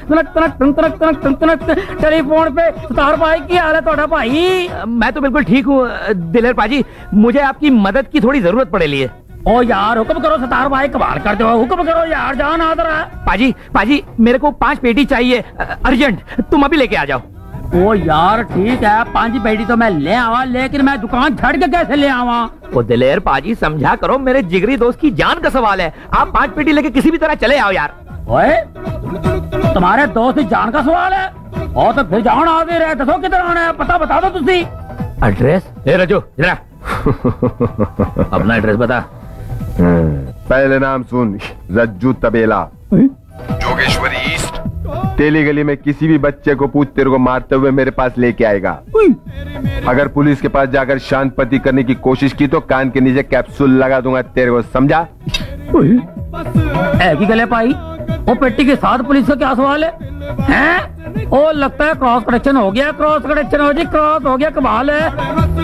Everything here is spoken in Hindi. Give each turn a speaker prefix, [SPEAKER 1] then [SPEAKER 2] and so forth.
[SPEAKER 1] तनक तनक तनक तनक तनक तनक। टेलीफोन पे सतार भाई की हाल है तोड़ा भाई?
[SPEAKER 2] मैं तो बिल्कुल ठीक हूँ दिलेर पाजी, मुझे आपकी मदद की थोड़ी जरूरत पड़ रही है।
[SPEAKER 1] ओ यार हुक्म करो सतार भाई, कमाल कर दो, हुक्म करो यार, जान आदर है।
[SPEAKER 2] पाजी पाजी मेरे को 5 पेटी चाहिए अर्जेंट, तुम अभी लेके आ जाओ।
[SPEAKER 1] ओ यार ठीक है, 5 पेटी तो मैं ले आवा, लेकिन मैं दुकान छड़ के कैसे ले आवा?
[SPEAKER 2] ओ दिलेर पाजी समझा करो, मेरे जिगरी दोस्त की जान का सवाल है, आप 5 पेटी लेके किसी भी तरह चले आओ यार।
[SPEAKER 1] ओए तुम्हारे दोस्त की जान का सवाल है? और तो फिर जान आ गए, दसो किधर आना है, पता बता दो तुसी।
[SPEAKER 2] एड्रेस? ए रजो जरा अपना एड्रेस बता।
[SPEAKER 3] पहले नाम सुन, रज्जू तबेला, जोगेश्वरी ईस्ट। तेली गली में किसी भी बच्चे को पूछ, तेरे को मारते हुए मेरे पास लेके आएगा। अगर पुलिस के पास जाकर शांतपति करने की कोशिश की तो कान के नीचे कैप्सूल लगा दूंगा तेरे को, समझा?
[SPEAKER 1] की गले पाई, वो पेटी के साथ पुलिस का क्या सवाल है? हैं? ओ लगता है क्रॉस कनेक्शन हो गया, क्रॉस कनेक्शन हो जी, क्रॉस हो गया, कमाल है।